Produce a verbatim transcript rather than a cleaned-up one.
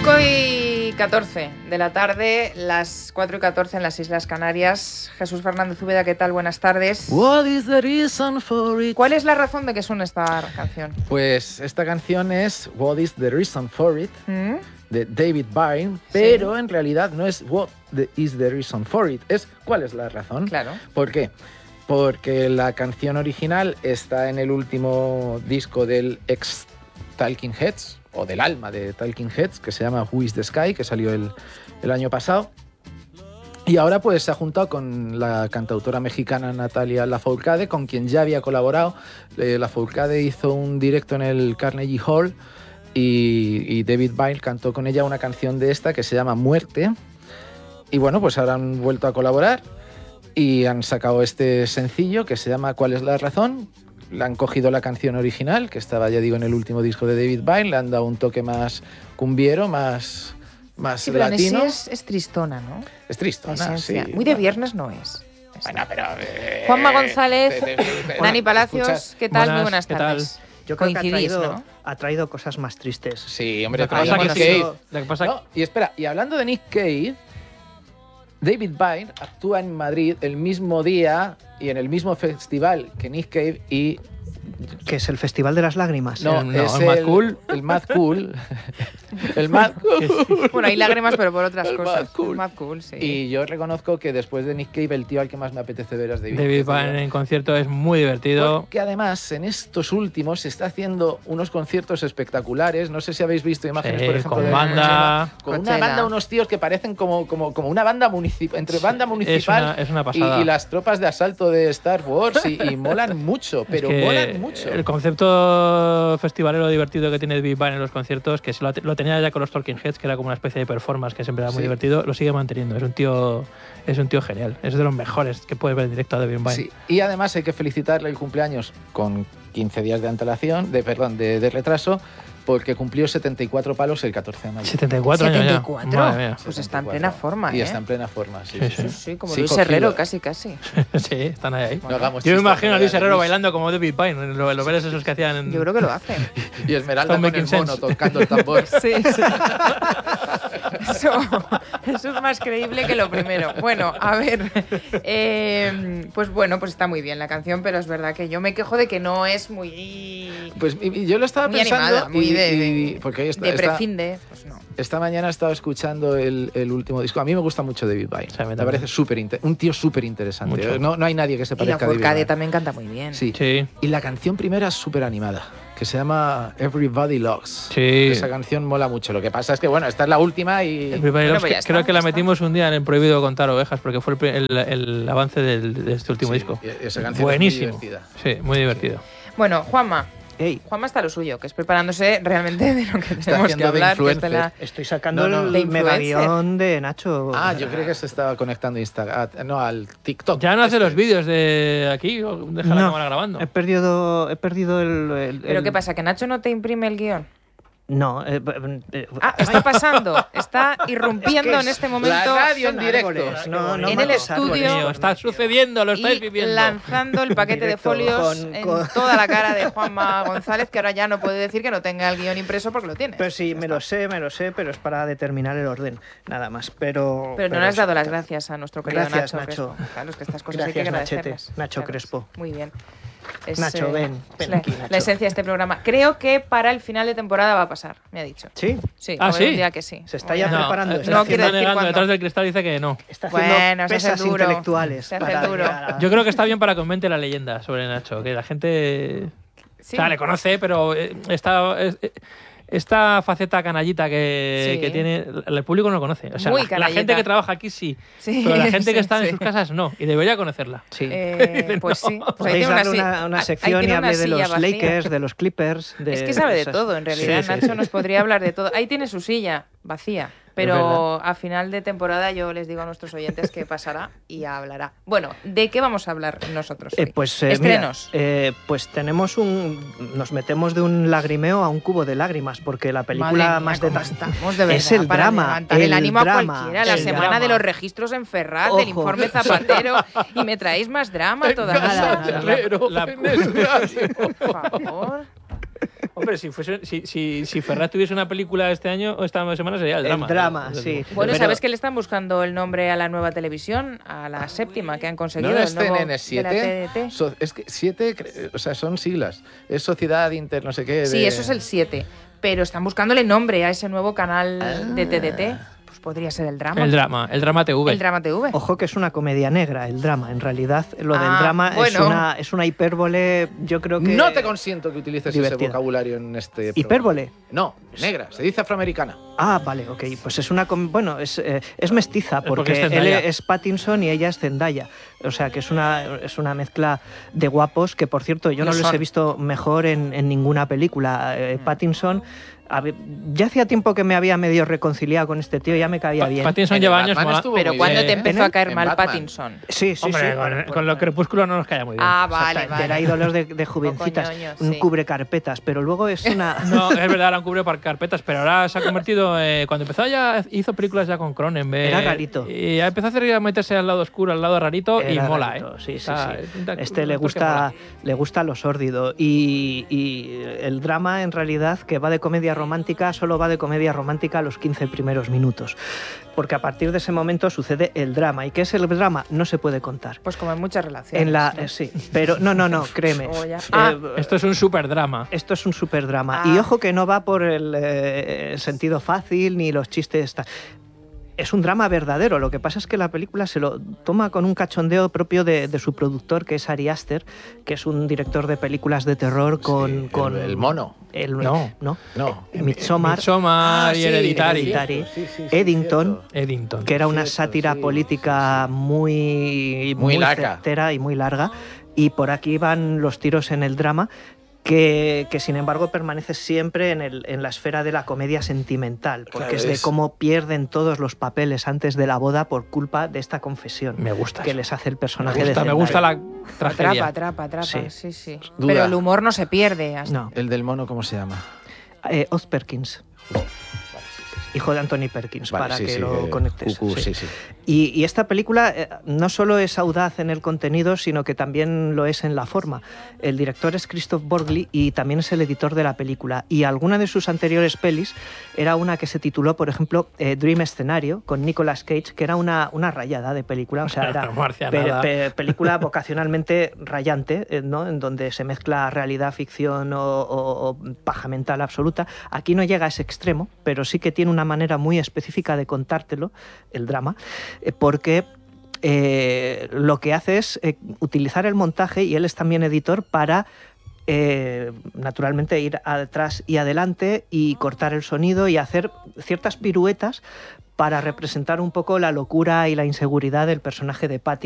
cinco y catorce de la tarde, las cuatro y catorce en las Islas Canarias. Jesús Fernández Úbeda, ¿qué tal? Buenas tardes. What is the reason for it? ¿Cuál es la razón de que suene esta canción? Pues esta canción es What is the reason for it, ¿Mm? de David Byrne, pero sí. En realidad no es What the, is the reason for it, es ¿cuál es la razón? Claro. ¿Por qué? Porque la canción original está en el último disco del ex Talking Heads, o del alma de Talking Heads, que se llama Who is the Sky, que salió el, el año pasado. Y ahora pues se ha juntado con la cantautora mexicana Natalia Lafourcade, con quien ya había colaborado. Eh, Lafourcade hizo un directo en el Carnegie Hall y, y David Byrne cantó con ella una canción de esta que se llama Muerte. Y bueno, pues ahora han vuelto a colaborar y han sacado este sencillo que se llama ¿Cuál es la razón? Le han cogido la canción original, que estaba, ya digo, en el último disco de David Byrne, le han dado un toque más cumbiero, más, más sí, pero latino. Sí, es, es tristona, ¿no? Es tristona, sí. Muy de viernes no es. Bueno, pero... Eh, Juanma González, te, te, te, Dani Palacios, escuchas. ¿qué tal? Buenas, Muy buenas ¿qué tardes. Tal? Yo creo que ha traído, ¿no? ha traído cosas más tristes. Sí, hombre, Lo que trae pasa Nick que Cave. eso- Lo que pasa no, y espera, y hablando de Nick Cave, David Byrne actúa en Madrid el mismo día y en el mismo festival que Nick Cave y... que es el Festival de las Lágrimas. No, el, es el el Mad Cool. El Mad Cool. El Mad Cool. Bueno, hay lágrimas, pero por otras El cosas. Mad Cool. El Mad Cool, sí. Y yo reconozco que después de Nick Cave, el tío al que más me apetece ver es David. David Byrne en concierto es muy divertido. Porque además, en estos últimos se está haciendo unos conciertos espectaculares. No sé si habéis visto imágenes, Sí, por ejemplo, con de banda. Coachella, con Coachella. una banda, unos tíos que parecen como, como, como una banda municipal, entre banda Es municipal una, es una y, pasada. y las tropas de asalto de Star Wars y, y molan mucho, pero Es que molan mucho. El concepto festivalero divertido que tiene David Byrne en los conciertos, que se lo, lo tenía ya con los Talking Heads, que era como una especie de performance que siempre era muy Sí. divertido, lo sigue manteniendo. Es un tío, es un tío genial. Es de los mejores que puedes ver en directo a David Byrne. Sí, y además hay que felicitarle el cumpleaños con quince días de antelación, de perdón, de, de retraso, porque cumplió setenta y cuatro palos el catorce de mayo. setenta y cuatro años ya. setenta y cuatro. Madre mía. Pues está en setenta y cuatro. plena forma, Y ¿eh? está en plena forma, sí. Sí, sí, sí. Sí, sí. sí, como Sí, Luis cogido. Herrero, casi, casi. Sí, están ahí. No hagamos Yo me chistes, imagino a Luis ¿verdad? Herrero Luis- bailando como David Byrne, en los, los veres esos que hacían en... Yo creo que lo hace. Y Esmeralda Stone con el Making mono Sense. tocando el tambor. Sí, sí. Eso, eso es más creíble que lo primero. Bueno, a ver. eh, pues bueno, pues está muy bien la canción, pero es verdad que yo me quejo de que no es muy. Pues y- y yo lo estaba Muy pensando animada, muy y- de, y- porque esta, de esta, precinde. Pues no. esta mañana he estado escuchando el, el último disco. A mí me gusta mucho David Byrne. Sí, a mí me también. parece súper inte- un tío súper interesante. Mucho. No, no hay nadie que se Y la parezca a David Forcade Byrne. también canta muy bien. Sí. Sí, Y la canción primera es súper animada, que se llama Everybody Loves. sí. Esa canción mola mucho. Lo que pasa es que, bueno, esta es la última y... Everybody Bueno, Loves, pues ya que- está, creo que ya la está. metimos un día en el Prohibido Contar Ovejas, porque fue el, pri- el, el avance del, de este último Sí, disco. y esa canción Buenísimo. es muy divertida. Sí, muy divertido. Bueno, Juanma. Ey, Juanma está a lo suyo, que es preparándose realmente de lo que tenemos que haciendo de hablar. Que es de influencer. la... estoy sacando No, no. De el influencer. megaguión de Nacho. Ah, yo creo que se estaba conectando a Instagram. No, al TikTok. Ya no hace Este. los vídeos de aquí, o deja la No, cámara grabando. He perdido, he perdido el... el- ¿Pero el- qué pasa? ¿Que Nacho no te imprime el guión? No. eh, eh, Ah, está pasando. Está irrumpiendo en este momento. La radio en son directo. árboles, no, no En el mates árboles. estudio. Mío, está sucediendo, lo estáis y viviendo. lanzando el paquete de Directo, folios con- en con- toda la cara de Juanma González, que ahora ya no puede decir que no tenga el guión impreso porque lo tiene. Pero sí, me lo sé, me lo sé, pero es para determinar el orden, nada más. Pero, Pero no le has eso- dado las gracias a nuestro querido Gracias, Nacho. Nacho. Crespo. Claro, es que estas cosas hay que Gracias, agradecerlas. Nachete. Nacho Claro, Crespo. Muy bien. Es, Nacho, eh, ven, es ven la, aquí, Nacho. la esencia de este programa. Creo que para el final de temporada va a pasar, me ha dicho. Sí, Sí, Ah, va a haber ¿sí? un día que sí. Se está ya Voy a- preparando, eh, está No está quiero decir negando, cuándo. detrás del cristal dice que no. está haciendo Bueno, se hace pesas duro. intelectuales. Se hace para duro. llegar a- Yo creo que está bien para que aumente la leyenda sobre Nacho, que la gente Sí. o sea, le conoce, pero eh, esta, es- eh, esta faceta canallita que, Sí. que tiene, el público no lo conoce. O sea, Muy la, la canallita. gente que trabaja aquí sí, Sí, pero la gente sí, que está sí. en sus casas no, y debería conocerla. Sí. Eh, pues sí. Pues ahí Podéis tiene darle si- una, una ahí sección y tiene una hable de silla los vacía. Lakers, de los Clippers. De Es que sabe de esas- todo, en realidad. Sí, sí, Nacho sí. nos podría hablar de todo. Ahí tiene su silla vacía. Pero a final de temporada yo les digo a nuestros oyentes que pasará y hablará. Bueno, ¿de qué vamos a hablar nosotros hoy? Eh, pues, eh, Estrenos. mira, eh, pues tenemos un... Nos metemos de un lagrimeo a un cubo de lágrimas, porque la película Madre mía, más de... cómo estamos, de verdad, es el para drama, levantar el, el ánimo a drama, cualquiera. La el semana drama. de los registros en Ferraz, del Ojo. informe Zapatero, y me traéis más drama todavía. Nada, nada, Herrero, la- en ese año. Por favor. Hombre, si, fuese, si, si, si Ferraz tuviese una película este año o esta semana sería el drama. El drama, ¿eh? sí. Bueno, Pero- ¿sabes que le están buscando el nombre a la nueva televisión? A la séptima que han conseguido. ¿No el es nuevo C N N de la siete? T D T. So- es que siete, o sea, son siglas. Es Sociedad Inter, no sé qué. Sí, de- eso es el siete. Pero están buscándole nombre a ese nuevo canal de T D T. Pues podría ser el drama. El drama, el drama T V. El drama T V. Ojo que es una comedia negra, el drama. En realidad, lo del Ah, drama es, bueno. una, es una hipérbole, yo creo que... No te consiento que utilices divertida. ese vocabulario en este programa. ¿Hipérbole? No, negra, se dice afroamericana. Ah, vale, ok. Pues es una... com- Bueno, es, eh, es mestiza, Es porque porque, es él Zendaya. es Pattinson y ella es Zendaya. O sea, que es una, es una mezcla de guapos que, por cierto, yo Lo no les son. he visto mejor en, en ninguna película. Eh, Pattinson... a ver, ya hacía tiempo que me había medio reconciliado con este tío, ya me caía Pa- bien. Pattinson En el lleva Batman años mola- estuvo Pero muy ¿cuándo bien, te ¿eh? empezó a caer En mal Batman. Pattinson? Sí, sí, Hombre, sí. con, con lo crepúsculo no nos caía muy bien. Ah, vale, Exacto, vale. Era ídolos de, de jovencitas, ñoño, un sí. cubre carpetas, pero luego es una... No, es verdad, ahora han cubrido para carpetas, pero ahora se ha convertido. Eh, cuando empezó ya hizo películas ya con Cronenberg. Era rarito. Y ya empezó a hacer a meterse al lado oscuro, al lado rarito y Era mola, rarito, ¿eh? sí, sí, Está- sí. es un ta- Este un le actor que gusta, mola. le gusta lo sórdido. Y, y el drama, en realidad, que va de comedia romántica, solo va de comedia romántica los quince primeros minutos. Porque a partir de ese momento sucede el drama. ¿Y qué es el drama? No se puede contar. Pues como en muchas relaciones. En la, ¿no? eh, sí, pero no, no, no, créeme. Luego ya- Eh, Ah, Esto es un super drama. Esto es un super drama. Ah. Y ojo que no va por el eh, sentido fácil ni los chistes. ta- Es un drama verdadero. Lo que pasa es que la película se lo toma con un cachondeo propio de, de su productor, que es Ari Aster, que es un director de películas de terror con. Sí, el- con el mono. el- No. no. No. Midsommar, Midsommar Ah, y sí, Hereditary. Hereditary. Sí, sí, sí, Eddington, cierto. Eddington. que era una Cierto, sátira sí, política sí, sí. muy, Muy larga. certera y muy larga. Y por aquí van los tiros en el drama, que, que sin embargo permanece siempre en, el, en la esfera de la comedia sentimental, porque Claro, es de es- cómo pierden todos los papeles antes de la boda por culpa de esta confesión Me gusta. que eso. les hace el Me personaje gusta, de me gusta Zendaya. la tragedia. Atrapa, atrapa, atrapa. Sí. Sí, sí. Duda. Pero el humor no se pierde. hasta- No, El del mono, ¿cómo se llama? eh, Oz Perkins, Vale, sí, sí, sí. hijo de Anthony Perkins, Vale, para sí, que sí, lo eh, conectes. Cucú, sí. sí, sí. Y, y esta película eh, no solo es audaz en el contenido, sino que también lo es en la forma. El director es Christoph Borgli y también es el editor de la película. Y alguna de sus anteriores pelis era una que se tituló, por ejemplo, eh, Dream Escenario, con Nicolas Cage, que era una, una rayada de película. O sea, era Marcianada. pe- pe- película vocacionalmente rayante, eh, ¿no? En donde se mezcla realidad, ficción o, o- o paja mental absoluta. Aquí no llega a ese extremo, pero sí que tiene una manera muy específica de contártelo, el drama, eh, porque eh, lo que hace es eh, utilizar el montaje, y él es también editor, para eh, naturalmente ir atrás y adelante y cortar el sonido y hacer ciertas piruetas para representar un poco la locura y la inseguridad del personaje de Patty.